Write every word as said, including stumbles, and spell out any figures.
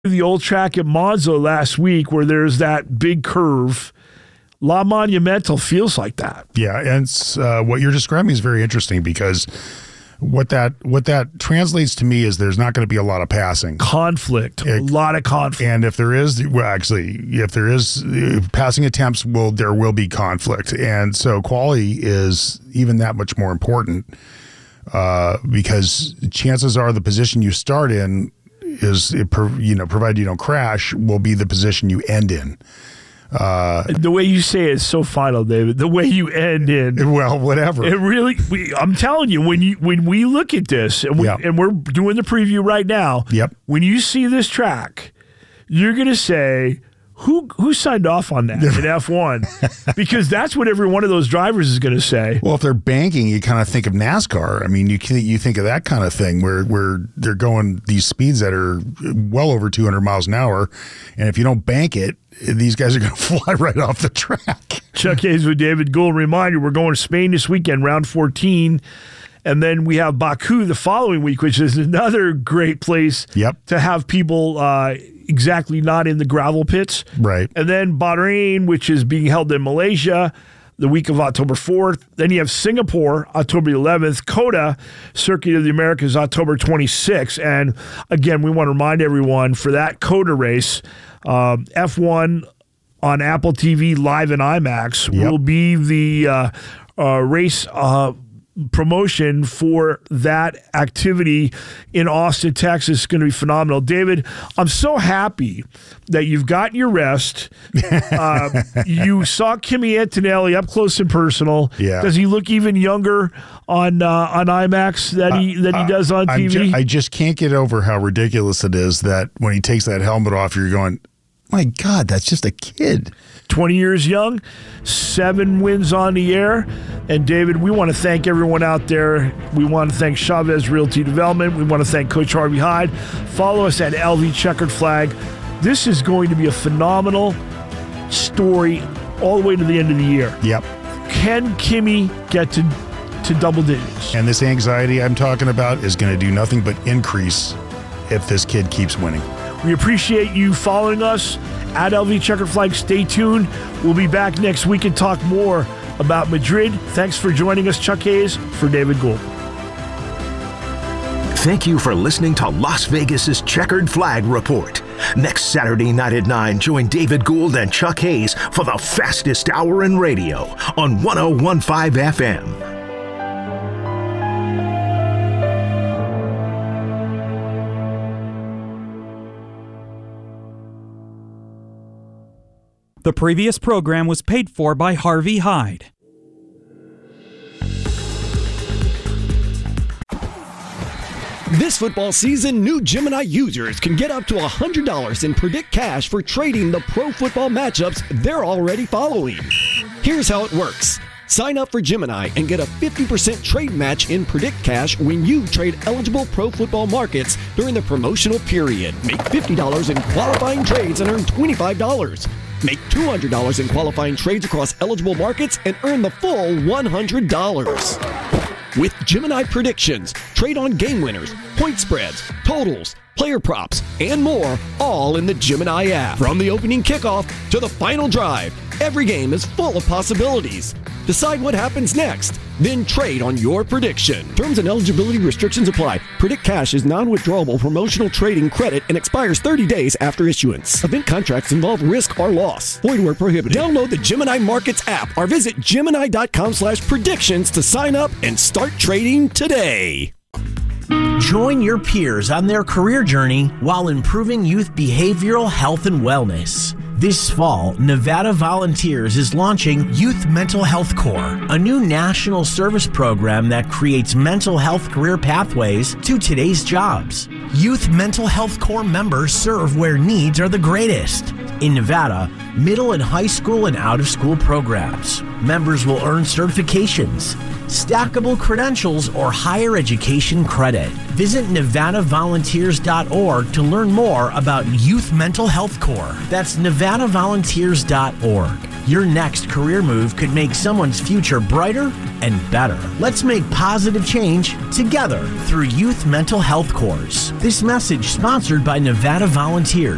The old track at Monza last week where there's that big curve. La Monumental feels like that. Yeah, and uh, what you're describing is very interesting because what that what that translates to me is there's not going to be a lot of passing. Conflict. It, a lot of conflict. And if there is, well, actually, if there is uh, passing attempts, will there will be conflict. And so quality is even that much more important uh, because chances are the position you start in is, you know, provided you don't crash, will be the position you end in. Uh, the way you say it is so final, David. The way you end in, well, whatever. It really. We, I'm telling you, when you when we look at this, and, we, yep. and we're doing the preview right now. Yep. When you see this track, you're gonna say, Who who signed off on that in F one? Because that's what every one of those drivers is going to say. Well, if they're banking, you kind of think of NASCAR. I mean, you can, you think of that kind of thing where where they're going these speeds that are well over two hundred miles an hour, and if you don't bank it, these guys are going to fly right off the track. Chuck Hayes with David Gould. Reminder, we're going to Spain this weekend, round fourteen. And then we have Baku the following week, which is another great place yep. to have people uh, exactly not in the gravel pits. Right. And then Bahrain, which is being held in Malaysia the week of October fourth. Then you have Singapore, October eleventh. COTA, Circuit of the Americas, October twenty-sixth. And again, we want to remind everyone for that COTA race, um, F one on Apple T V Live and IMAX yep. will be the uh, uh, race uh promotion for that activity in Austin, Texas. Is going to be phenomenal. David, I'm so happy that you've gotten your rest. Uh, you saw Kimi Antonelli up close and personal. Yeah. Does he look even younger on uh, on IMAX than he than he does on T V? Ju- I just can't get over how ridiculous it is that when he takes that helmet off, you're going, my God, that's just a kid. twenty years young, seven wins on the air. And David, we want to thank everyone out there. We want to thank Chavez Realty Development. We want to thank Coach Harvey Hyde. Follow us at L V Checkered Flag. This is going to be a phenomenal story all the way to the end of the year. Yep. Can Kimi get to, to double digits? And this anxiety I'm talking about is going to do nothing but increase if this kid keeps winning. We appreciate you following us at L V Checkered Flag. Stay tuned. We'll be back next week and talk more about Madrid. Thanks for joining us, Chuck Hayes, for David Gould. Thank you for listening to Las Vegas's Checkered Flag Report. Next Saturday night at nine, join David Gould and Chuck Hayes for the fastest hour in radio on one oh one point five F M. The previous program was paid for by Harvey Hyde. This football season, new Gemini users can get up to one hundred dollars in Predict Cash for trading the pro football matchups they're already following. Here's how it works. Sign up for Gemini and get a fifty percent trade match in Predict Cash when you trade eligible pro football markets during the promotional period. Make fifty dollars in qualifying trades and earn twenty-five dollars. Make two hundred dollars in qualifying trades across eligible markets and earn the full one hundred dollars. With Gemini Predictions, trade on game winners, point spreads, totals, player props, and more, all in the Gemini app. From the opening kickoff to the final drive, every game is full of possibilities. Decide what happens next, then trade on your prediction. Terms and eligibility restrictions apply. Predict Cash is non-withdrawable promotional trading credit and expires thirty days after issuance. Event contracts involve risk or loss. Void where prohibited. Download the Gemini Markets app or visit Gemini.com slash predictions to sign up and start trading today. Join your peers on their career journey while improving youth behavioral health and wellness. This fall, Nevada Volunteers is launching Youth Mental Health Corps, a new national service program that creates mental health career pathways to today's jobs. Youth Mental Health Corps members serve where needs are the greatest. In Nevada, middle and high school and out-of-school programs. Members will earn certifications, stackable credentials, or higher education credit. Visit Nevada Volunteers dot org to learn more about Youth Mental Health Corps. That's Nevada Volunteers dot org. Your next career move could make someone's future brighter and better. Let's make positive change together through Youth Mental Health Corps. This message sponsored by Nevada Volunteers.